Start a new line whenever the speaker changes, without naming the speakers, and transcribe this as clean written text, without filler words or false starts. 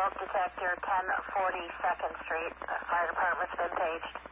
smoke detector, 1042nd Street. Fire department's been paged.